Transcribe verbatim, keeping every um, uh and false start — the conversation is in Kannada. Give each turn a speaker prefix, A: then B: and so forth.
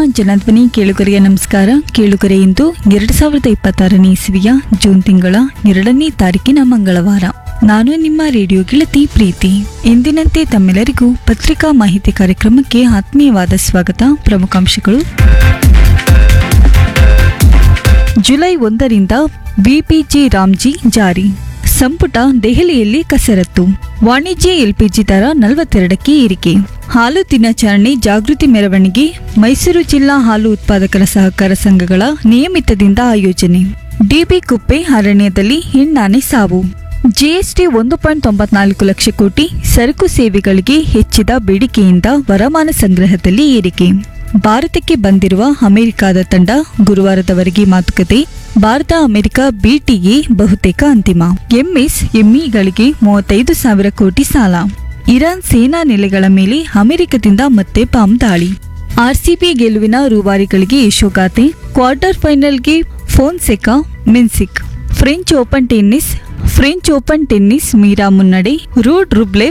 A: ಜನಧ್ವನಿ ಕೇಳುಗರಿಗೆ ನಮಸ್ಕಾರ. ಕೇಳುಗರೆ, ಇಂದು ಎರಡು ಸಾವಿರದ ಇಪ್ಪತ್ತಾರನೇ ಇಸವಿಯ ಜೂನ್ ತಿಂಗಳ ಎರಡನೇ ತಾರೀಕಿನ ಮಂಗಳವಾರ. ನಾನು ನಿಮ್ಮ ರೇಡಿಯೋ ಗೆಳತಿ ಪ್ರೀತಿ. ಎಂದಿನಂತೆ ತಮ್ಮೆಲ್ಲರಿಗೂ ಪತ್ರಿಕಾ ಮಾಹಿತಿ ಕಾರ್ಯಕ್ರಮಕ್ಕೆ ಆತ್ಮೀಯವಾದ ಸ್ವಾಗತ. ಪ್ರಮುಖಾಂಶಗಳು: ಜುಲೈ ಒಂದರಿಂದ ಬಿಪಿಜಿ ರಾಮ್ಜಿ ಜಾರಿ. ಸಂಪುಟ ದೆಹಲಿಯಲ್ಲಿ ಕಸರತ್ತು. ವಾಣಿಜ್ಯ ಎಲ್ಪಿಜಿ ದರ ನಲವತ್ತೆರಡಕ್ಕೆ ಏರಿಕೆ. ಹಾಲು ದಿನಾಚರಣೆ ಜಾಗೃತಿ ಮೆರವಣಿಗೆ ಮೈಸೂರು ಜಿಲ್ಲಾ ಹಾಲು ಉತ್ಪಾದಕರ ಸಹಕಾರ ಸಂಘಗಳ ನಿಯಮಿತದಿಂದ ಆಯೋಜನೆ. ಡಿಬಿ ಕುಪ್ಪೆ ಅರಣ್ಯದಲ್ಲಿ ಹೆಣ್ಣಾನೆ ಸಾವು. ಜಿಎಸ್ಟಿ ಒಂದು ಪಾಯಿಂಟ್ ತೊಂಬತ್ನಾಲ್ಕು ಲಕ್ಷ ಕೋಟಿ. ಸರಕು ಸೇವೆಗಳಿಗೆ ಹೆಚ್ಚಿದ ಬೇಡಿಕೆಯಿಂದ ವರಮಾನ ಸಂಗ್ರಹದಲ್ಲಿ ಏರಿಕೆ. ಭಾರತಕ್ಕೆ ಬಂದಿರುವ ಅಮೆರಿಕದ ತಂಡ ಗುರುವಾರದವರೆಗೆ ಮಾತುಕತೆ. ಭಾರತ ಅಮೆರಿಕ ಬಿಟಿಎ ಬಹುತೇಕ ಅಂತಿಮ. ಎಂಎಸ್ ಎಂಇಗಳಿಗೆ ಮೂವತ್ತೈದು ಸಾವಿರ ಕೋಟಿ ಸಾಲ. ಇರಾನ್ ಸೇನಾ ನೆಲೆಗಳ ಮೇಲೆ ಅಮೆರಿಕದಿಂದ ಮತ್ತೆ ಬಾಂಬ್ ದಾಳಿ. ಆರ್ಸಿಬಿ ಗೆಲುವಿನ ರೂವಾರಿಗಳಿಗೆ ಯಶೋಗಾಥೆ. ಕ್ವಾರ್ಟರ್ ಫೈನಲ್ಗೆ ಫೋನ್ಸೆಕಾ ಮಿನ್ಸಿಕ್. French open tennis French open tennis Meera ಮುನ್ನಡೆ. Rude Rublev